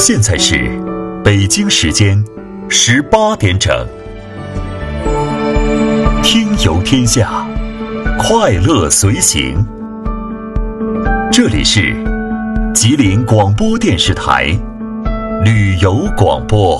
现在是北京时间18点整。听游天下，快乐随行。这里是吉林广播电视台旅游广播。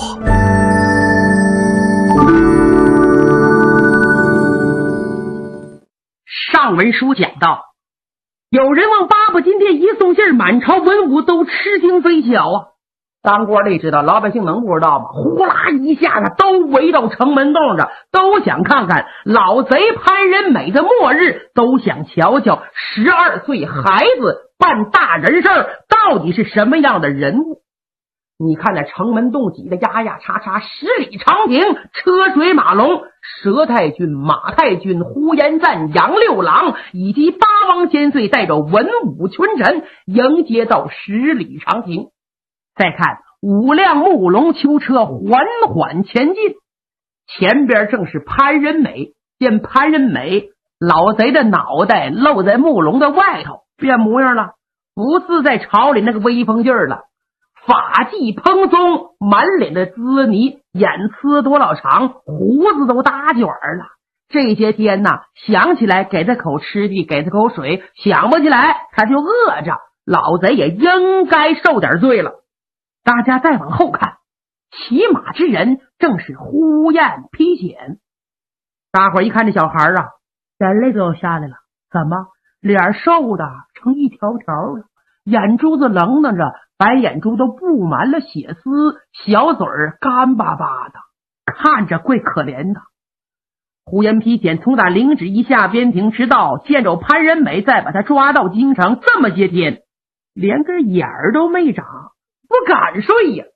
上文书讲到，有人往八部今天一送信，满朝文武都吃惊非巧啊。当官的知道，老百姓能不知道吗？呼啦一下子都围到城门洞着，都想看看老贼潘仁美的末日，都想瞧瞧12岁孩子办大人事到底是什么样的人物。你看那城门洞挤得压压叉叉，10里长亭，车水马龙，佘太君、马太君、呼延赞、杨六郎以及八王千岁带着文武群臣迎接到10里长亭。再看5辆木龙囚车缓缓前进，前边正是潘仁美。见潘仁美，老贼的脑袋露在木龙的外头，变模样了，不似在朝里那个威风劲儿了。发髻蓬松，满脸的滋泥，眼呲多老长，胡子都搭卷了。这些天呢，想起来给他口吃的，给他口水，想不起来他就饿着，老贼也应该受点罪了。大家再往后看，骑马之人正是呼延丕显。大伙一看这小孩啊，眼泪都要下来了。怎么脸瘦的成一条条了，眼珠子棱瞪着，白眼珠都布满了血丝，小嘴儿干巴巴的，看着怪可怜的。呼延丕显从打领旨一下边庭直到见着潘仁美，再把他抓到京城，这么些天连根眼儿都没长，不敢睡呀。